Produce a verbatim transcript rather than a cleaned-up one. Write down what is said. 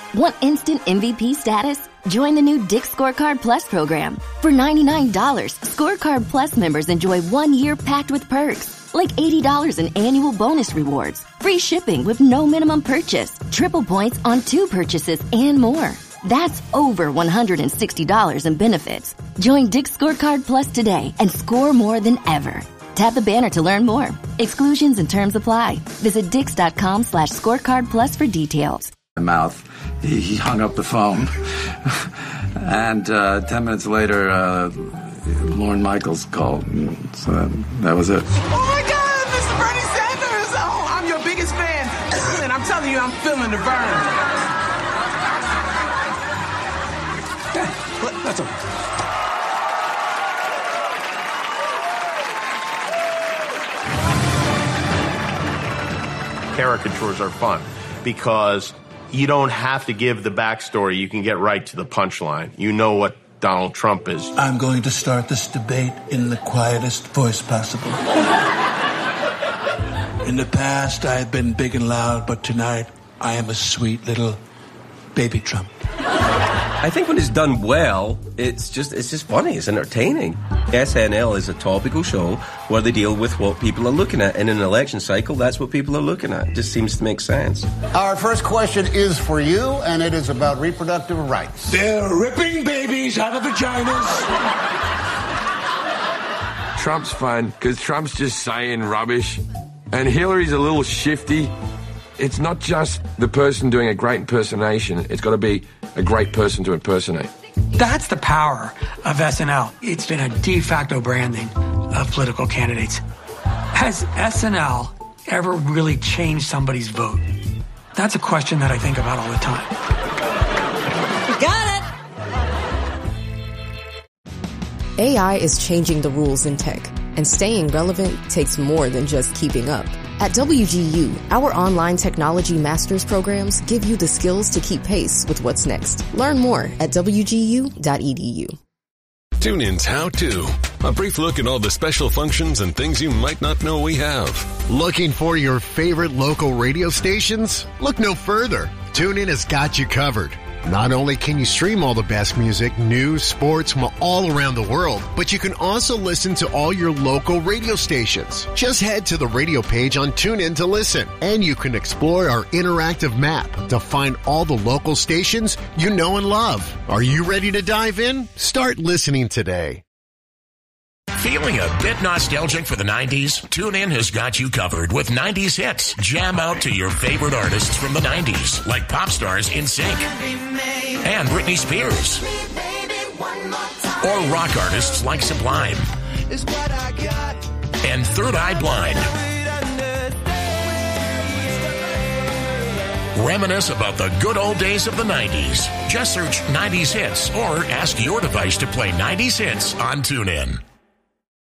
Want instant M V P status? Join the new Dick's Scorecard Plus program. For ninety-nine dollars, Scorecard Plus members enjoy one year packed with perks, like eighty dollars in annual bonus rewards, free shipping with no minimum purchase, triple points on two purchases, and more. That's over one hundred sixty dollars in benefits. Join Dick's Scorecard Plus today and score more than ever. Tap the banner to learn more. Exclusions and terms apply. Visit dix.com slash scorecard plus for details. Mouth. He, he hung up the phone. and uh, ten minutes later, uh, Lorne Michaels called. So that, that was it. Oh, my God, Mister Bernie Sanders. Oh, I'm your biggest fan. And I'm telling you, I'm feeling the burn. Okay, that's okay. Caricatures are fun because you don't have to give the backstory. You can get right to the punchline. You know what Donald Trump is. I'm going to start this debate in the quietest voice possible. In the past, I have been big and loud, but tonight, I am a sweet little baby Trump. I think when it's done well, it's just it's just funny. It's entertaining. S N L is a topical show where they deal with what people are looking at. In an election cycle, that's what people are looking at. It just seems to make sense. Our first question is for you, and it is about reproductive rights. They're ripping babies out of vaginas. Trump's fun because Trump's just saying rubbish, and Hillary's a little shifty. It's not just the person doing a great impersonation. It's got to be a great person to impersonate. That's the power of S N L. It's been a de facto branding of political candidates. Has S N L ever really changed somebody's vote? That's a question that I think about all the time. Got it! A I is changing the rules in tech, and staying relevant takes more than just keeping up. At W G U, our online technology master's programs give you the skills to keep pace with what's next. Learn more at w g u dot e d u. TuneIn's How To. A brief look at all the special functions and things you might not know we have. Looking for your favorite local radio stations? Look no further. TuneIn has got you covered. Not only can you stream all the best music, news, sports from all around the world, but you can also listen to all your local radio stations. Just head to the radio page on TuneIn to listen, and you can explore our interactive map to find all the local stations you know and love. Are you ready to dive in? Start listening today. Feeling a bit nostalgic for the nineties? TuneIn has got you covered with nineties hits. Jam out to your favorite artists from the nineties, like pop stars In Sync and Britney Spears, or rock artists like Sublime and Third Eye Blind. Reminisce about the good old days of the nineties. Just search nineties hits or ask your device to play nineties hits on TuneIn.